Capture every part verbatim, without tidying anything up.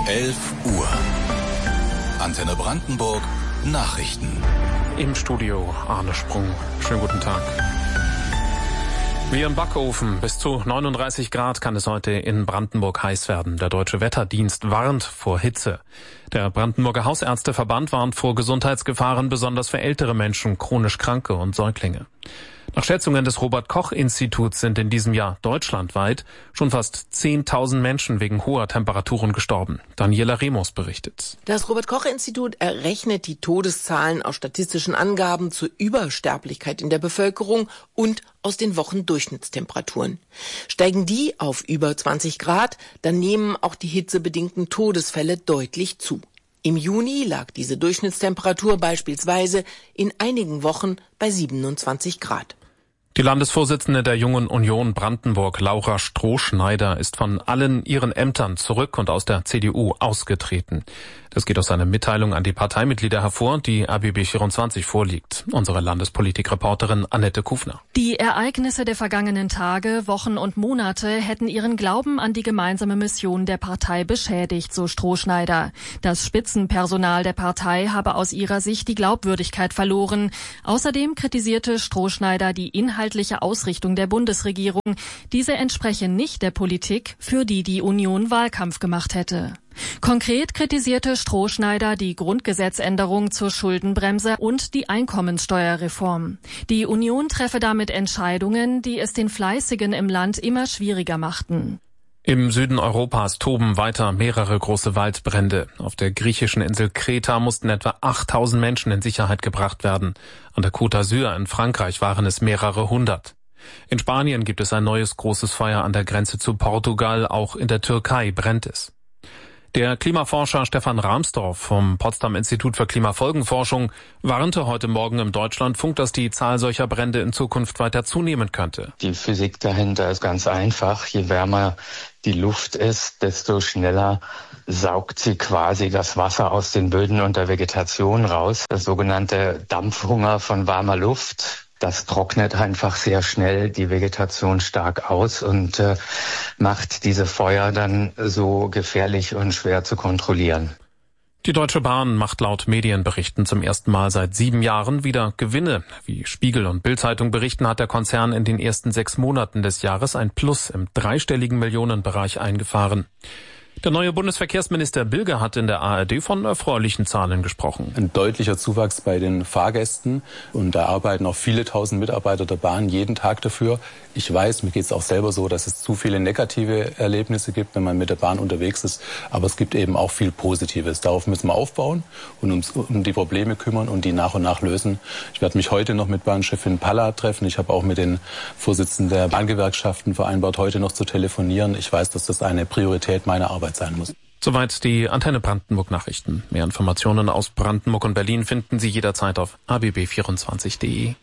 elf Uhr. Antenne Brandenburg Nachrichten. Im Studio Arne Sprung. Schönen guten Tag. Wie im Backofen. Bis zu neununddreißig Grad kann es heute in Brandenburg heiß werden. Der Deutsche Wetterdienst warnt vor Hitze. Der Brandenburger Hausärzteverband warnt vor Gesundheitsgefahren, besonders für ältere Menschen, chronisch Kranke und Säuglinge. Nach Schätzungen des Robert-Koch-Instituts sind in diesem Jahr deutschlandweit schon fast zehntausend Menschen wegen hoher Temperaturen gestorben. Daniela Remus berichtet. Das Robert-Koch-Institut errechnet die Todeszahlen aus statistischen Angaben zur Übersterblichkeit in der Bevölkerung und aus den Wochendurchschnittstemperaturen. Steigen die auf über zwanzig Grad, dann nehmen auch die hitzebedingten Todesfälle deutlich zu. Im Juni lag diese Durchschnittstemperatur beispielsweise in einigen Wochen bei siebenundzwanzig Grad. Die Landesvorsitzende der Jungen Union Brandenburg, Laura Strohschneider, ist von allen ihren Ämtern zurück und aus der C D U ausgetreten. Das geht aus einer Mitteilung an die Parteimitglieder hervor, die R B B vierundzwanzig vorliegt. Unsere Landespolitikreporterin Annette Kufner. Die Ereignisse der vergangenen Tage, Wochen und Monate hätten ihren Glauben an die gemeinsame Mission der Partei beschädigt, so Strohschneider. Das Spitzenpersonal der Partei habe aus ihrer Sicht die Glaubwürdigkeit verloren. Außerdem kritisierte Strohschneider die inhaltliche Ausrichtung der Bundesregierung. Diese entspreche nicht der Politik, für die die Union Wahlkampf gemacht hätte. Konkret kritisierte Strohschneider die Grundgesetzänderung zur Schuldenbremse und die Einkommenssteuerreform. Die Union treffe damit Entscheidungen, die es den Fleißigen im Land immer schwieriger machten. Im Süden Europas toben weiter mehrere große Waldbrände. Auf der griechischen Insel Kreta mussten etwa achttausend Menschen in Sicherheit gebracht werden. An der Côte d'Azur in Frankreich waren es mehrere hundert. In Spanien gibt es ein neues großes Feuer an der Grenze zu Portugal. Auch in der Türkei brennt es. Der Klimaforscher Stefan Rahmstorff vom Potsdam Institut für Klimafolgenforschung warnte heute Morgen im Deutschlandfunk, dass die Zahl solcher Brände in Zukunft weiter zunehmen könnte. Die Physik dahinter ist ganz einfach. Je wärmer die Luft ist, desto schneller saugt sie quasi das Wasser aus den Böden und der Vegetation raus. Das sogenannte Dampfhunger von warmer Luft. Das trocknet einfach sehr schnell die Vegetation stark aus und äh, macht diese Feuer dann so gefährlich und schwer zu kontrollieren. Die Deutsche Bahn macht laut Medienberichten zum ersten Mal seit sieben Jahren wieder Gewinne. Wie Spiegel und Bild-Zeitung berichten, hat der Konzern in den ersten sechs Monaten des Jahres ein Plus im dreistelligen Millionenbereich eingefahren. Der neue Bundesverkehrsminister Bilger hat in der A R D von erfreulichen Zahlen gesprochen. Ein deutlicher Zuwachs bei den Fahrgästen und da arbeiten auch viele tausend Mitarbeiter der Bahn jeden Tag dafür. Ich weiß, mir geht es auch selber so, dass es zu viele negative Erlebnisse gibt, wenn man mit der Bahn unterwegs ist, aber es gibt eben auch viel Positives. Darauf müssen wir aufbauen und uns um die Probleme kümmern und die nach und nach lösen. Ich werde mich heute noch mit Bahnchefin Palla treffen. Ich habe auch mit den Vorsitzenden der Bahngewerkschaften vereinbart, heute noch zu telefonieren. Ich weiß, dass das eine Priorität meiner Arbeit sein muss. Soweit die Antenne Brandenburg Nachrichten. Mehr Informationen aus Brandenburg und Berlin finden Sie jederzeit auf a b b vierundzwanzig punkt de.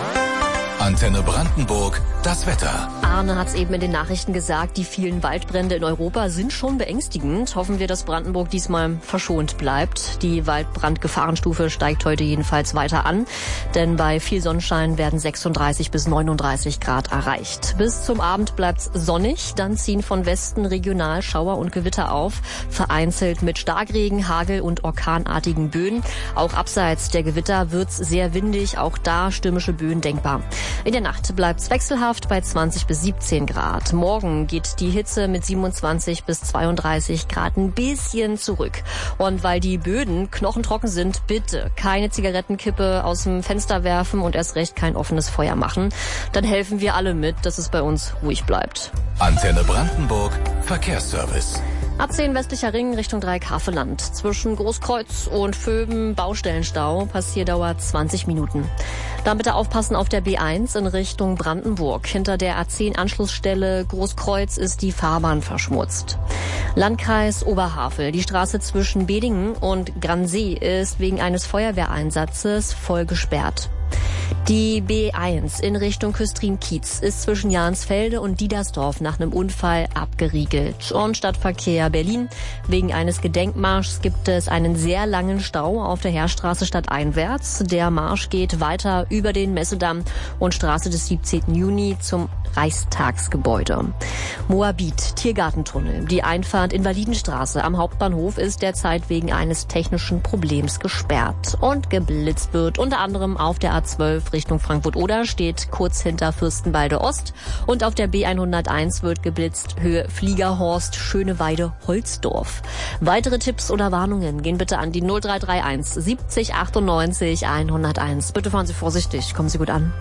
Antenne Brandenburg, das Wetter. Arne hat es eben in den Nachrichten gesagt, die vielen Waldbrände in Europa sind schon beängstigend. Hoffen wir, dass Brandenburg diesmal verschont bleibt. Die Waldbrandgefahrenstufe steigt heute jedenfalls weiter an, denn bei viel Sonnenschein werden sechsunddreißig bis neununddreißig Grad erreicht. Bis zum Abend bleibt's sonnig, dann ziehen von Westen regional Schauer und Gewitter auf, vereinzelt mit Starkregen, Hagel und orkanartigen Böen. Auch abseits der Gewitter wird's sehr windig, auch da stürmische Böen denkbar. In der Nacht bleibt's wechselhaft bei zwanzig bis siebzehn Grad. Morgen geht die Hitze mit siebenundzwanzig bis zweiunddreißig Grad ein bisschen zurück. Und weil die Böden knochentrocken sind, bitte keine Zigarettenkippe aus dem Fenster werfen und erst recht kein offenes Feuer machen. Dann helfen wir alle mit, dass es bei uns ruhig bleibt. Antenne Brandenburg, Verkehrsservice. A zehn westlicher Ring Richtung Dreieck-Havelland. Zwischen Großkreuz und Vöben Baustellenstau. Passierdauer zwanzig Minuten. Dann bitte aufpassen auf der B eins in Richtung Brandenburg. Hinter der A zehn Anschlussstelle Großkreuz ist die Fahrbahn verschmutzt. Landkreis Oberhavel. Die Straße zwischen Bedingen und Gransee ist wegen eines Feuerwehreinsatzes voll gesperrt. Die B eins in Richtung Küstrin-Kiez ist zwischen Jahnsfelde und Diedersdorf nach einem Unfall abgeriegelt. Und Stadtverkehr Berlin. Wegen eines Gedenkmarschs gibt es einen sehr langen Stau auf der Heerstraße stadteinwärts. Der Marsch geht weiter über den Messedamm und Straße des siebzehnten Juni zum Reichstagsgebäude. Moabit, Tiergartentunnel. Die Einfahrt Invalidenstraße am Hauptbahnhof ist derzeit wegen eines technischen Problems gesperrt. Und geblitzt wird unter anderem auf der A zwölf Richtung Frankfurt-Oder, steht kurz hinter Fürstenwalde Ost. Und auf der B hunderteins wird geblitzt Höhe Fliegerhorst, Schöneweide, Holzdorf. Weitere Tipps oder Warnungen gehen bitte an die null drei drei eins siebzig achtundneunzig hunderteins. Bitte fahren Sie vorsichtig, kommen Sie gut an.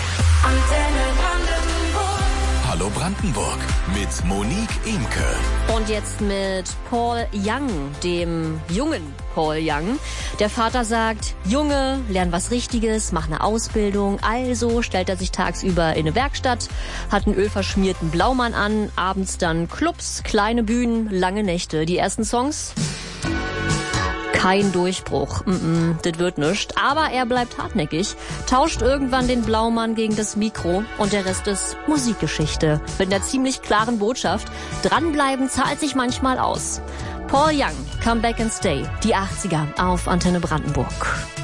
Hallo Brandenburg mit Monique Imke. Und jetzt mit Paul Young, dem jungen Paul Young. Der Vater sagt, Junge, lern was Richtiges, mach eine Ausbildung. Also stellt er sich tagsüber in eine Werkstatt, hat einen ölverschmierten Blaumann an, abends dann Clubs, kleine Bühnen, lange Nächte. Die ersten Songs? Kein Durchbruch. Mm-mm, das wird nischt. Aber er bleibt hartnäckig, tauscht irgendwann den Blaumann gegen das Mikro und der Rest ist Musikgeschichte. Mit einer ziemlich klaren Botschaft. Dranbleiben zahlt sich manchmal aus. Paul Young, Come Back and Stay. Die achtziger auf Antenne Brandenburg.